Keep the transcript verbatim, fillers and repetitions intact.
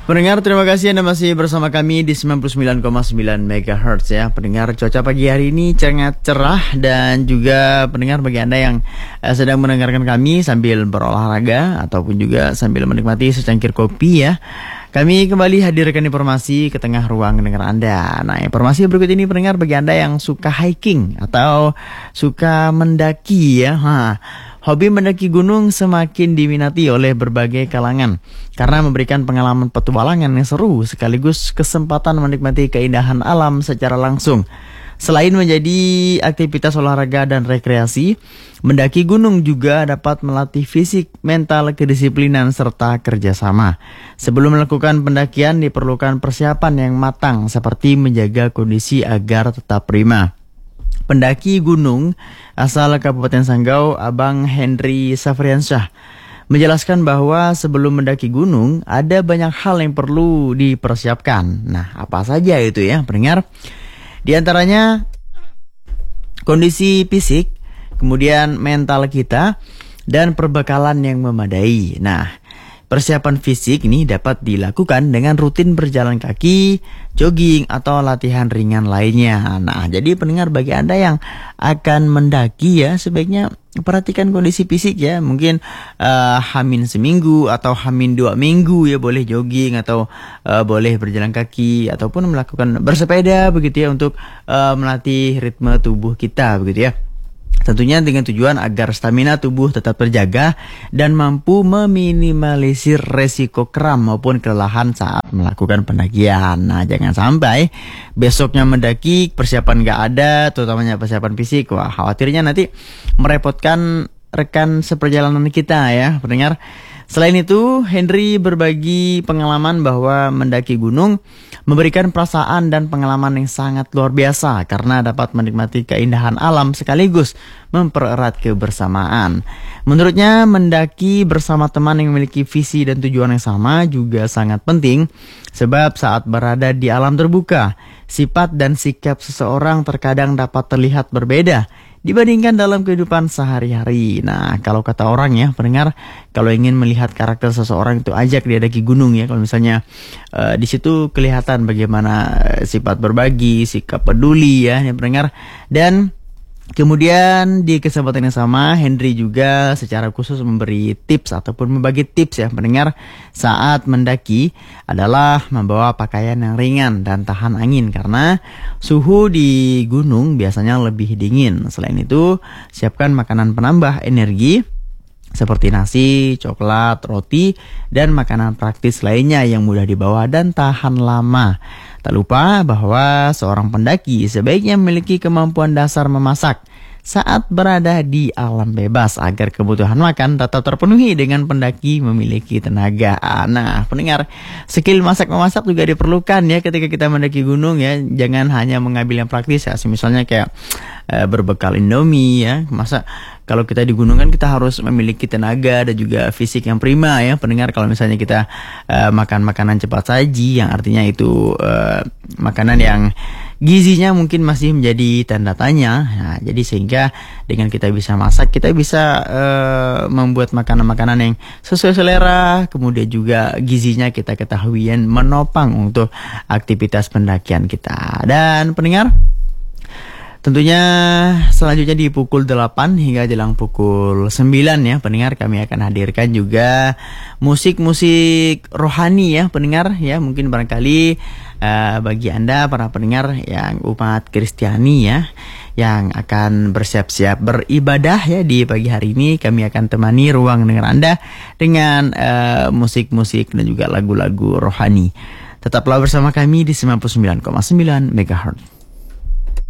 Pendengar, terima kasih Anda masih bersama kami di sembilan puluh sembilan koma sembilan megahertz ya. Pendengar, cuaca pagi hari ini sangat cerah, dan juga pendengar bagi Anda yang eh, sedang mendengarkan kami sambil berolahraga ataupun juga sambil menikmati secangkir kopi ya. Kami kembali hadirkan informasi ke tengah ruang dengar Anda. Nah, informasi berikut ini pendengar bagi Anda yang suka hiking atau suka mendaki ya. Ha. Hobi mendaki gunung semakin diminati oleh berbagai kalangan karena memberikan pengalaman petualangan yang seru sekaligus kesempatan menikmati keindahan alam secara langsung. Selain menjadi aktivitas olahraga dan rekreasi, mendaki gunung juga dapat melatih fisik, mental, kedisiplinan, serta kerjasama. Sebelum melakukan pendakian diperlukan persiapan yang matang seperti menjaga kondisi agar tetap prima. Pendaki gunung asal Kabupaten Sanggau, Abang Henry Safriansyah, menjelaskan bahwa sebelum mendaki gunung ada banyak hal yang perlu dipersiapkan. Nah, apa saja itu ya, pendengar? Di antaranya kondisi fisik, kemudian mental kita, dan perbekalan yang memadai. Nah, persiapan fisik ini dapat dilakukan dengan rutin berjalan kaki, jogging, atau latihan ringan lainnya. Nah, jadi pendengar bagi Anda yang akan mendaki ya, sebaiknya perhatikan kondisi fisik ya. Mungkin uh, hamin seminggu atau hamin dua minggu ya, boleh jogging atau uh, boleh berjalan kaki ataupun melakukan bersepeda begitu ya, untuk uh, melatih ritme tubuh kita begitu ya. Tentunya dengan tujuan agar stamina tubuh tetap terjaga dan mampu meminimalisir resiko kram maupun kelelahan saat melakukan pendakian. Nah, jangan sampai besoknya mendaki persiapan gak ada, terutamanya persiapan fisik. Wah, khawatirnya nanti merepotkan rekan seperjalanan kita ya, pendengar. Selain itu, Henry berbagi pengalaman bahwa mendaki gunung memberikan perasaan dan pengalaman yang sangat luar biasa karena dapat menikmati keindahan alam sekaligus mempererat kebersamaan. Menurutnya, mendaki bersama teman yang memiliki visi dan tujuan yang sama juga sangat penting, sebab saat berada di alam terbuka, sifat dan sikap seseorang terkadang dapat terlihat berbeda dibandingkan dalam kehidupan sehari-hari. Nah, kalau kata orang ya, pendengar, kalau ingin melihat karakter seseorang itu ajak dia daki gunung ya. Kalau misalnya uh, di situ kelihatan bagaimana uh, sifat berbagi, sikap peduli ya, ya pendengar. Dan kemudian di kesempatan yang sama, Henry juga secara khusus memberi tips ataupun membagi tips ya pendengar saat mendaki adalah membawa pakaian yang ringan dan tahan angin karena suhu di gunung biasanya lebih dingin. Selain itu, siapkan makanan penambah energi seperti nasi, coklat, roti, dan makanan praktis lainnya yang mudah dibawa dan tahan lama. Tak lupa bahwa seorang pendaki sebaiknya memiliki kemampuan dasar memasak saat berada di alam bebas agar kebutuhan makan tetap terpenuhi dengan pendaki memiliki tenaga. Nah, pendengar, skill masak-memasak juga diperlukan ya ketika kita mendaki gunung ya. Jangan hanya mengambil yang praktis ya, misalnya kayak e, berbekal Indomie ya. Masa kalau kita di gunung kan kita harus memiliki tenaga dan juga fisik yang prima ya, pendengar. Kalau misalnya kita e, makan makanan cepat saji yang artinya itu e, makanan yang gizinya mungkin masih menjadi tanda tanya. Nah, jadi sehingga dengan kita bisa masak, kita bisa uh, membuat makanan-makanan yang sesuai selera, kemudian juga gizinya kita ketahui yang menopang untuk aktivitas pendakian kita. Dan pendengar, tentunya selanjutnya di pukul delapan hingga jelang pukul sembilan ya pendengar, kami akan hadirkan juga musik-musik rohani ya pendengar ya. Mungkin barangkali uh, bagi Anda para pendengar yang umat Kristiani ya, yang akan bersiap-siap beribadah ya di pagi hari ini, kami akan temani ruang dengar Anda dengan uh, musik-musik dan juga lagu-lagu rohani. Tetaplah bersama kami di sembilan puluh sembilan koma sembilan megahertz.